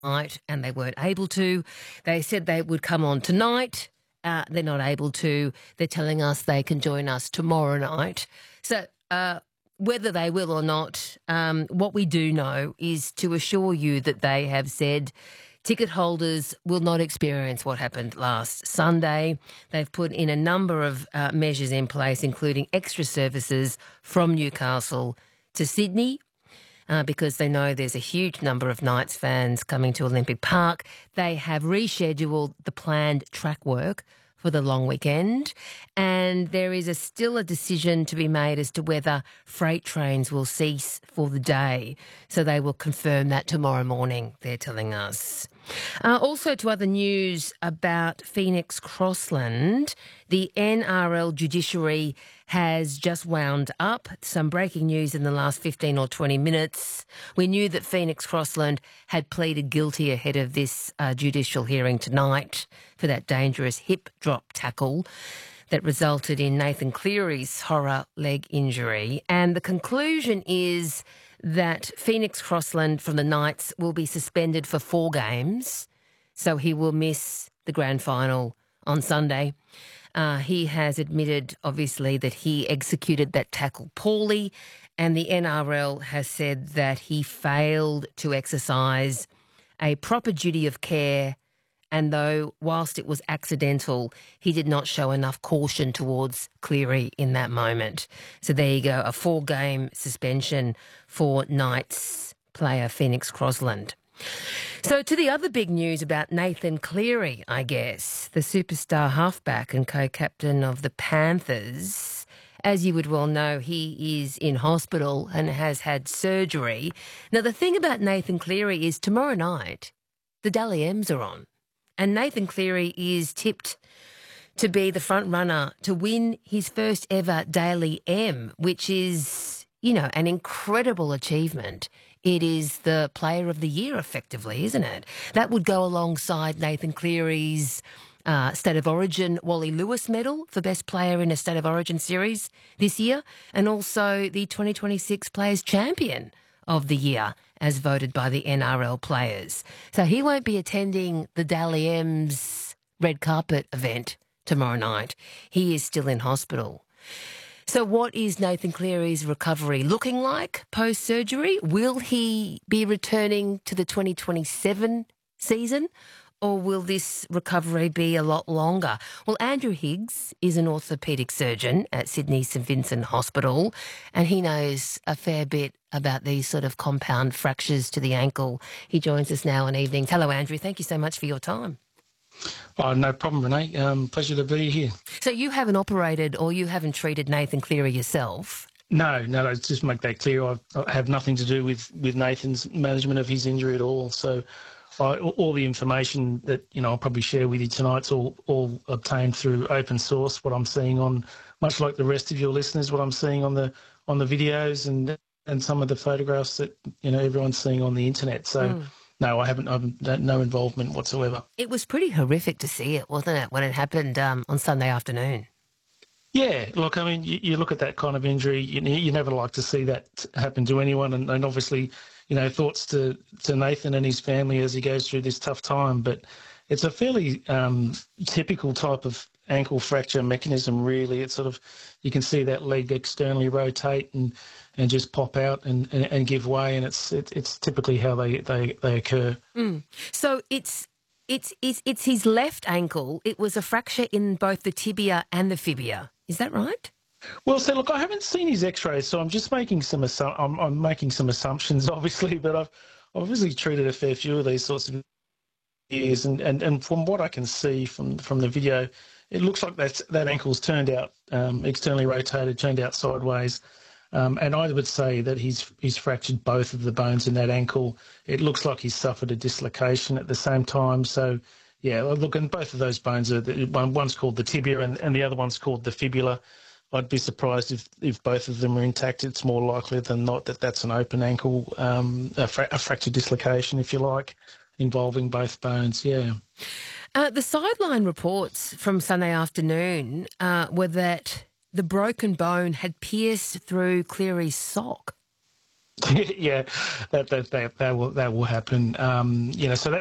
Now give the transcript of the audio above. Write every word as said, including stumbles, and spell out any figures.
night and they weren't able to. They said they would come on tonight. Uh, they're not able to. They're telling us they can join us tomorrow night. So uh, whether they will or not, um, what we do know is to assure you that they have said ticket holders will not experience what happened last Sunday. They've put in a number of uh, measures in place, including extra services from Newcastle to Sydney, Uh, because they know there's a huge number of Knights fans coming to Olympic Park. They have rescheduled the planned track work for the long weekend, and there is a, still a decision to be made as to whether freight trains will cease for the day. So they will confirm that tomorrow morning, they're telling us. Uh, also to other news about Phoenix Crossland, the N R L judiciary has just wound up. Some breaking news in the last fifteen or twenty minutes. We knew that Phoenix Crossland had pleaded guilty ahead of this uh, judicial hearing tonight for that dangerous hip drop tackle that resulted in Nathan Cleary's horror leg injury. And the conclusion is that Phoenix Crossland from the Knights will be suspended for four games, so he will miss the grand final on Sunday. Uh, he has admitted, obviously, that he executed that tackle poorly, and the N R L has said that he failed to exercise a proper duty of care, and though whilst it was accidental, he did not show enough caution towards Cleary in that moment. So there you go, a four-game suspension for Knights player Phoenix Crossland. So to the other big news about Nathan Cleary, I guess, the superstar halfback and co-captain of the Panthers. As you would well know, he is in hospital and has had surgery. Now, the thing about Nathan Cleary is tomorrow night, the Dally M's are on. And Nathan Cleary is tipped to be the front runner to win his first ever Daily M, which is, you know, an incredible achievement. It is the player of the year, effectively, isn't it? That would go alongside Nathan Cleary's uh, State of Origin Wally Lewis medal for best player in a State of Origin series this year, and also the twenty twenty-six Players Champion of the year as voted by the N R L players. So he won't be attending the Dally M's red carpet event tomorrow night. He is still in hospital. So what is Nathan Cleary's recovery looking like post-surgery? Will he be returning to the twenty twenty-seven season, or will this recovery be a lot longer? Well, Andrew Higgs is an orthopaedic surgeon at Sydney St Vincent Hospital, and he knows a fair bit about these sort of compound fractures to the ankle. He joins us now on Evenings. Hello, Andrew. Thank you so much for your time. Oh, no problem, Renee. Um, pleasure to be here. So you haven't operated or you haven't treated Nathan Cleary yourself? No, no, let's just make that clear. I've, I have nothing to do with, with Nathan's management of his injury at all. So I, all the information that, you know, I'll probably share with you tonight's all, all obtained through open source, what I'm seeing on, much like the rest of your listeners, what I'm seeing on the on the videos and and some of the photographs that, you know, everyone's seeing on the internet. So, mm. no, I haven't, I've no involvement whatsoever. It was pretty horrific to see it, wasn't it, when it happened um, on Sunday afternoon? Yeah, look, I mean, you, you look at that kind of injury, you, you never like to see that happen to anyone, and, and obviously, you know, thoughts to, to Nathan and his family as he goes through this tough time. But it's a fairly um, typical type of ankle fracture mechanism, really. It's sort of, you can see that leg externally rotate and, and just pop out and, and, and give way, and it's it, it's typically how they, they, they occur. Mm. So it's, it's, it's, it's his left ankle. It was a fracture in both the tibia and the fibia. Is that right? Well, so look, I haven't seen his X-rays, so I'm just making some assu- I'm, I'm making some assumptions, obviously, but I've obviously treated a fair few of these sorts of years, and, and, and from what I can see from from the video, it looks like that that ankle's turned out um, externally rotated, turned out sideways, um, and I would say that he's he's fractured both of the bones in that ankle. It looks like he's suffered a dislocation at the same time, so. Yeah, look, and both of those bones are, one, one's called the tibia and, and the other one's called the fibula. I'd be surprised if, if both of them are intact. It's more likely than not that that's an open ankle, um, a, fra- a fracture dislocation, if you like, involving both bones, yeah. Uh, the sideline reports from Sunday afternoon uh, were that the broken bone had pierced through Cleary's sock. Yeah, that that that that will that will happen. Um, you know, so that